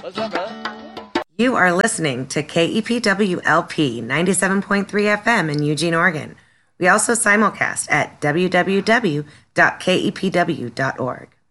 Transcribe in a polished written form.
What's up, brother? You are listening to KEPWLP 97.3 FM in Eugene, Oregon. We also simulcast at www.kepw.org.